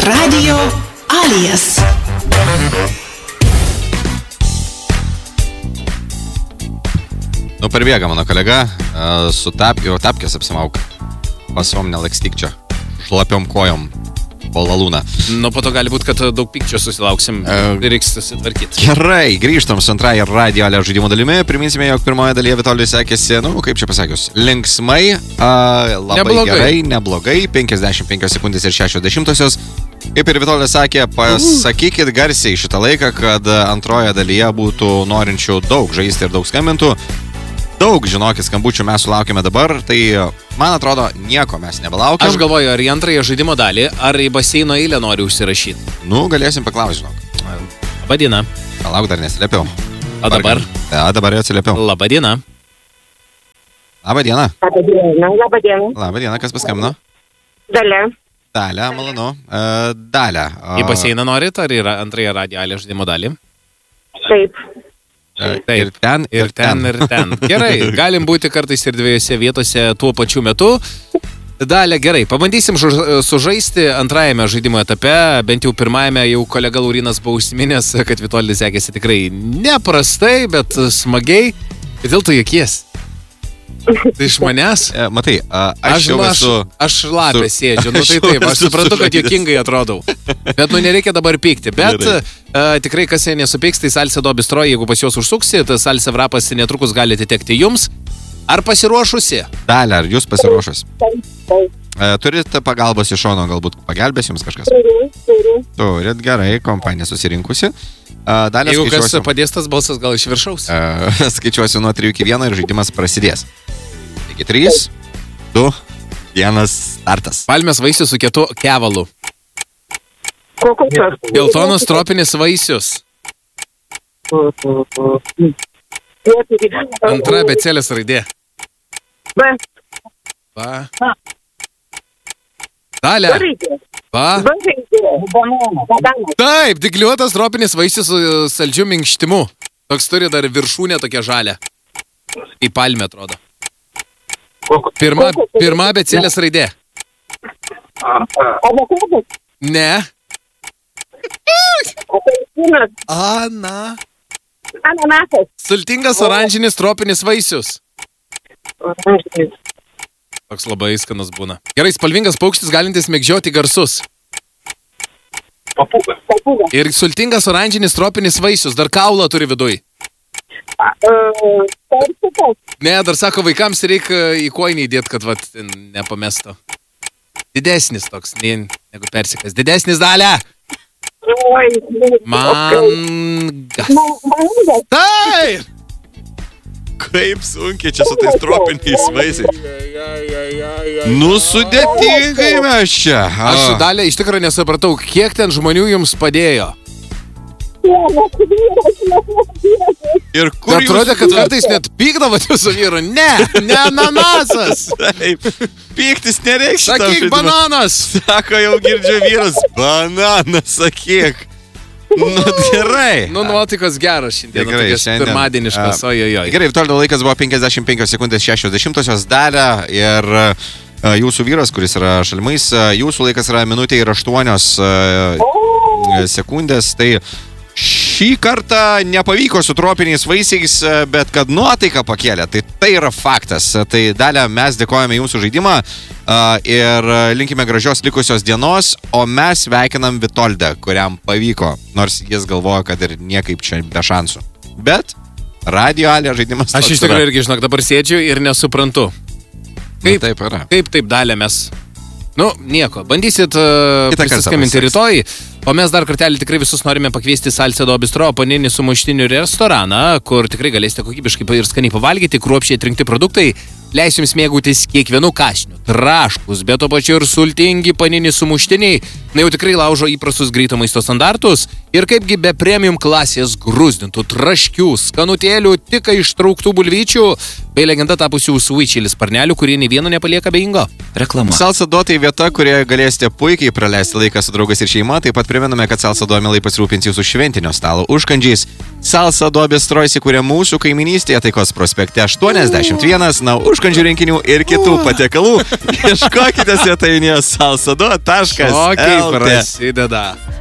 Radio Alias. Nu, perbėga mano kolega su tapkės apsimauk. Pasom nelakstyk čia. Šlapiom kojom. Po lalūną. Nu, po to gali būti, kad daug pykčio susilauksim ir reiks susitvarkyti. Gerai, grįžtam su antrąją Radio Alias žaidimo dalimi. Priminsime, jog pirmoje dalyje Vitolijus sekėsi, kaip čia pasakius, linksmai, labai gerai, neblogai, 55 sekundės ir 60. Kaip ir Vitolijus sakė, pasakykit garsiai šitą laiką, kad antroje dalyje būtų norinčių daug žaisti ir daug skambintų. Daug, žinokit, skambučių mes sulaukime dabar, tai man atrodo, nieko mes nebelaukiam. Aš galvoju, ar į antrąją žaidimo dalį, ar į baseino eilę nori užsirašyti. Nu, galėsim paklausti, žinok. Labadiena. Palauk, dar nesiliepiau. O dabar? Dabar jau atsiliepiau. Labadiena. Labadiena. Labadiena. Labadiena, kas paskambino? Dalia. Dalia, malonu. Dalia. Į baseiną norit, ar į antrąją Radio Alias žaidimo dalį? Taip. Taip, ir ten. Gerai, galim būti kartais ir dviejose vietose tuo pačiu metu. Dalia, gerai, pabandysim sužaisti antrajame žaidimo etape. Bent jau pirmajame jau kolega Laurinas buvo užsiminęs, kad Vitolijus sekėsi tikrai neprastai, bet smagiai. Ir dėl to juokies. Tai iš manęs? Matai, aš lapė sėdžiu, nu tai taip, aš suprantu, kad juokingai atrodau. Bet nereikia dabar pykti. Bet tikrai, kas nesupyks, tai Salcedo Bistro, jeigu pas juos užsuksi, tai Salsa Vrapas netrukus gali atitekti jums. Ar pasiruošusi? Dalia, ar jūs pasiruošus? Turit pagalbos iš šono, galbūt pagelbės jums kažkas? Turit, gerai, kompanija susirinkusi. Dalia, jeigu kas padės tas balsas, gal iš viršaus? Skaičiuosiu nuo 3 iki 1 ir žaidimas prasidės. Taigi 3, 2, 1, startas. Palmės vaisius su kietu kevalu. Geltonas tropinis vaisius. Antra abėcėlės raidė. B. Dalia. Taip, dygliuotas tropinis vaisius su saldžiu minkštimu. Toks turi dar viršūnė tokia žalia. Į palmę atrodo. Pirma abėcėlės raidė. Ne. Ananasas. Sultingas oranžinis tropinis vaisius. Toks labai skanus būna. Gerai, spalvingas paukštis galintis mėgdžioti garsus. Ir sultingas oranžinis tropinis vaisius. Dar kaulą turi viduj. Ne, dar sako, vaikams reikia į koinį įdėti, kad nepamestų. Didesnis toks, negu persikas. Didesnis, Dalia! Mangas. Taip! Kaip sunkiai čia su tais tropiniais vaisiais. Nu, sudėtingai mes čia. Aš, Dalia, iš tikrųjų nesupratau, kiek ten žmonių jums padėjo. Ir kur jūs... Atrodė, kad kartais net pykdavote su vyru. Ne ananasas. Taip, pyktis nereiks. Sakyk, bananas. Sako, jau girdžiu vyras. Bananas, sakyk. Nu, gerai. Nu, nuotaikos geras šiandien. Tokias pirmadieniškas, ojojoj. Gerai, Vitoldo laikas buvo 55 sekundės 60 Dalia ir jūsų vyras, kuris yra šalimais, jūsų laikas yra minutė ir 8 sekundės, tai šį kartą nepavyko su tropiniais vaisiais, bet kad nuotaiką pakėlė, tai yra faktas. Tai Dalia, mes dėkojame jums už žaidimą ir linkime gražios likusios dienos, o mes sveikinam Vitoldą, kuriam pavyko, nors jis galvoja, kad ir niekaip čia be šansų. Bet Radio Alias žaidimas... Aš iš tikrųjų irgi, žinok, dabar sėdžiu ir nesuprantu. Kaip taip, Dalia, mes... Nu, nieko, bandysit prisiskambinti rytoj, o mes dar kartelį tikrai visus norime pakviesti Salcedo Bistro paninį sumuštinių restoraną, kur tikrai galėsite kokybiškai ir skaniai pavalgyti, kruopščiai atrinkti produktai, leis jums mėgautis kiekvienu kąsniu, traškus, bet to pačiu ir sultingi paninį sumuštiniai, na jau tikrai laužo įprastus greito maisto standartus ir kaipgi be premium klasės gruzdintų, traškių, skanutėlių, tik ištrauktų bulvyčių, bei legenda tapusių sweetchilis sparnelių, kurie nei vieno nepalieka beingo. Reklama. Salcedo tai vieta, kurioje galėsite puikiai praleisti laiką su draugais ir šeima. Taip pat primename, kad Salcedo mielai pasirūpins jūsų šventinio stalo užkandžiais. Salcedo Bistro įsikūrė mūsų kaiminystėje Taikos prospekte 81, na už užkandžių rinkinių ir kitų patiekalų. Ieškokite svetainėje salsado.lt. Prasideda.